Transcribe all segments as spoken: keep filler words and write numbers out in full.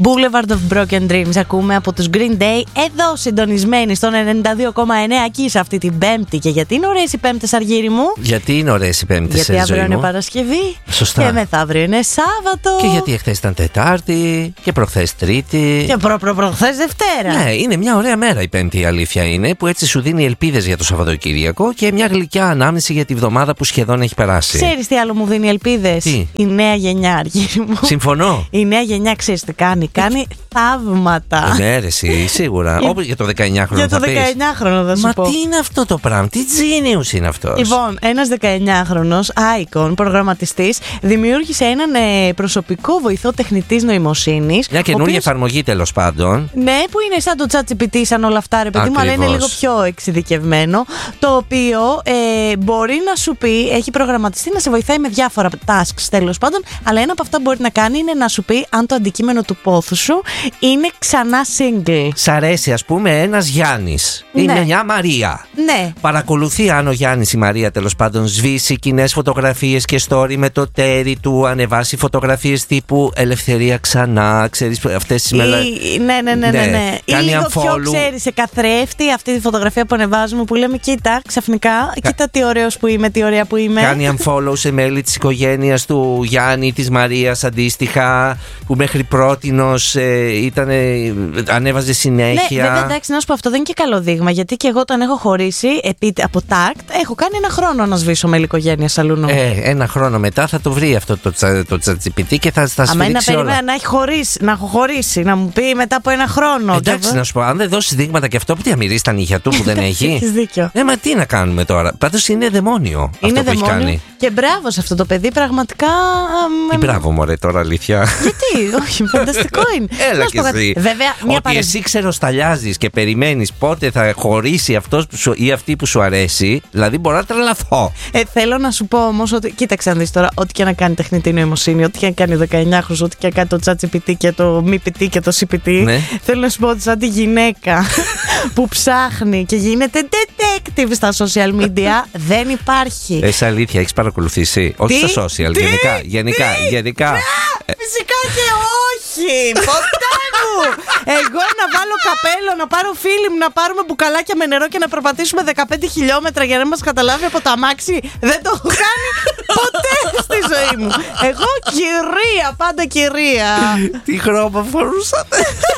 Boulevard of Broken Dreams ακούμε από τους Green Day, εδώ συντονισμένοι στον ενενήντα δύο κόμμα εννέα εκεί σε αυτή την Πέμπτη. Και γιατί είναι ωραίες οι Πέμπτες, Αργύρι μου? Γιατί είναι ωραίες οι Πέμπτες? Γιατί αύριο είναι Παρασκευή. Σωστά. Και μεθαύριο είναι Σάββατο. Και γιατί εχθές ήταν Τετάρτη και προχθές Τρίτη. Και προ προ προχθές Δευτέρα. Ναι, είναι μια ωραία μέρα η Πέμπτη, η αλήθεια είναι, που έτσι σου δίνει ελπίδες για το Σαββατοκύριακο και μια γλυκιά ανάμνηση για τη βδομάδα που σχεδόν έχει περάσει. Ξέρεις τι άλλο μου δίνει ελπίδες? Τι? Η νέα γενιά, Αργύρι μου. Συμφωνώ. Η νέα γενιά ξέρεις τι κάνει? Κάνει θαύματα. Ναι, ρε, εσύ, σίγουρα. Όπως για το δεκαεννιάχρονο Για το θα πεις. δεκαεννιάχρονο θα σου Μα πω. τι είναι αυτό το πράγμα, τι genius είναι αυτός? Λοιπόν, ένας δεκαεννιάχρονος Icon, προγραμματιστής, δημιούργησε έναν ε, προσωπικό βοηθό τεχνητής νοημοσύνης. Μια καινούργια οποίος, εφαρμογή τέλος πάντων. Ναι, που είναι σαν το ChatGPT, σαν όλα αυτά, ρε παιδί μου, αλλά είναι λίγο πιο εξειδικευμένο. Το οποίο ε, μπορεί να σου πει, έχει προγραμματιστεί να σε βοηθάει με διάφορα tasks τέλος πάντων, αλλά ένα από αυτά που μπορεί να κάνει είναι να σου πει αν το αντικείμενο του πόθου σου είναι ξανά single. Σ' αρέσει, ας πούμε, ένας Γιάννης. Ναι. Είναι μια Μαρία. Ναι. Παρακολουθεί αν ο Γιάννης, η Μαρία τέλος πάντων, σβήσει κοινές φωτογραφίες και story με το τέρι του, ανεβάσει φωτογραφίες τύπου ελευθερία ξανά, ξέρεις αυτές τις μελα... Ή, ναι, ναι, ναι, ναι, ναι. Ή Κάνει λίγο unfollow. πιο, ξέρεις, σε καθρέφτη αυτή τη φωτογραφία που ανεβάζουμε που λέμε κοίτα ξαφνικά, Κα... κοίτα τι ωραίος που είμαι, τι ωραία που είμαι. Κάνει unfollow σε μέλη της οικογένειας του Γιάννη, της Μαρίας αντίστοιχα, που μέχρι πρότινος ε, ήταν, ε, ανέβαζε συνέχεια. Ναι, βέβαια, εντάξει, να σου πω, αυτό δεν είναι και καλό δείγμα, γιατί και εγώ όταν έχω χωρίσει επί, από τάκτ, έχω κάνει ένα χρόνο να σβήσω μέλη οικογένειας αλλού. Ε, ένα χρόνο μετά θα το βρει αυτό το, τσα, το ChatGPT και θα, θα Αμα είναι να σφυρίξει όλα. περιμένα να έχει χωρίσει, να έχω χωρίσει, να μου πει μετά από ένα χρόνο. Εντάξει, και... να σου πω, αν δεν δώσει δείγματα και αυτό που διαμυρίζει τα νύχια του που δεν έχει. Έχεις δίκιο. Ε, μα τι να κάνουμε τώρα. Πάντως είναι δαιμόνιο είναι αυτό που δαιμόνιο έχει κάνει. Και μπράβο σε αυτό το παιδί, πραγματικά. Τι μπράβο, μωρέ, τώρα αλήθεια. Γιατί, όχι, φανταστικό είναι. Έλα και εσύ. Βέβαια, μια ότι παρε... εσύ ξεροσταλιάζεις και περιμένεις πότε θα χωρίσει αυτός που σου, ή αυτή που σου αρέσει, δηλαδή μπορώ να τρελαθώ. Ε, θέλω να σου πω όμως ότι, κοίταξε να δεις τώρα, ό,τι και να κάνει τεχνητή νοημοσύνη, ό,τι και να κάνει ο δεκαεννιάχρονος, ό,τι και να κάνει το ChatGPT και το MiPT και το σι πι τι, ναι. Θέλω να σου πω ότι σαν τη γυναίκα που ψάχνει και γίνεται detective στα social media, δεν υπάρχει. Εσύ αλήθεια, έχεις παρακολουθήσει? Όχι Τι? στα social, Τι? γενικά, γενικά, Τι? γενικά. Να, φυσικά και όχι, ποτέ μου. Εγώ να βάλω καπέλο, να πάρω φίλοι μου, να πάρουμε μπουκαλάκια με νερό και να περπατήσουμε δεκαπέντε χιλιόμετρα για να μας καταλάβει από το αμάξι, δεν το έχω κάνει ποτέ στη ζωή μου. Εγώ κυρία, πάντα κυρία. Τι χρώμα φορούσατε?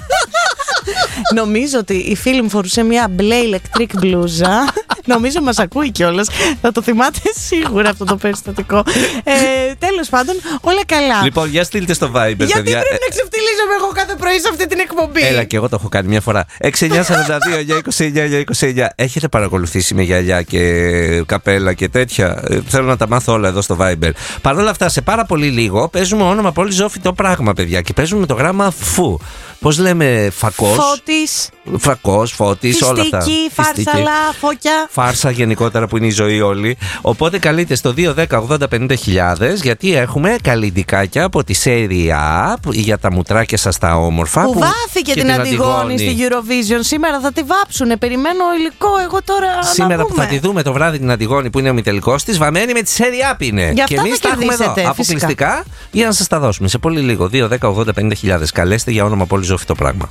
Νομίζω ότι η φίλη μου φορούσε μια μπλε ηλεκτρικ μπλούζα. Νομίζω μας ακούει κιόλας. Θα το θυμάται σίγουρα αυτό το περιστατικό. Ε, τέλος πάντων, όλα καλά. Λοιπόν, για στείλτε στο Viber. Γιατί παιδιά. πρέπει να ξεφτυλίζομαι εγώ κάθε πρωί σε αυτή την εκπομπή? Έλα, και εγώ το έχω κάνει μια φορά. έξι εννιά σαράντα δύο εννιά είκοσι εννιά εννιά είκοσι εννιά. Έχετε παρακολουθήσει με γυαλιά και καπέλα και τέτοια? Ε, θέλω να τα μάθω όλα εδώ στο Viber. Παρ' όλα αυτά, σε πάρα πολύ λίγο παίζουμε όνομα πολύ ζώφιτο πράγμα, παιδιά. Και παίζουμε με το γράμμα φου. Πώς λέμε, φακός. Φώτης. Φακός, φώτης, όλα αυτά. Φιστίκι, φάρσαλα, φώκια. Φάρσα γενικότερα που είναι η ζωή όλη. Οπότε καλείτε στο δύο δέκα ογδόντα πενήντα χιλιάδες, γιατί έχουμε καλλιντικάκια από τη Serie A για τα μουτράκια σας τα όμορφα. Που, που βάθηκε την, την Αντιγόνη στη Eurovision. Σήμερα θα τη βάψουνε. Περιμένω υλικό εγώ τώρα. Σήμερα να που θα τη δούμε το βράδυ την Αντιγόνη που είναι ο ημιτελικός της, βαμμένη με τη Serie A είναι. Για και εμείς τα έχουμε εδώ αποκλειστικά για να σας τα δώσουμε σε πολύ λίγο. δύο δέκα ογδόντα πενήντα χιλιάδες. Καλέστε για όνομα πολύ ζώφιτο πράγμα.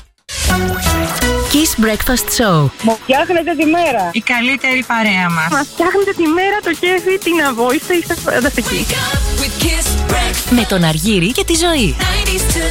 Kiss Breakfast Show. Μου φτιάχνετε τη μέρα. Η καλύτερη παρέα μας. Μας φτιάχνετε τη μέρα, το κέφι, την αβόηστε, είστε φανταστικοί. Με τον Αργύρη και τη Ζωή.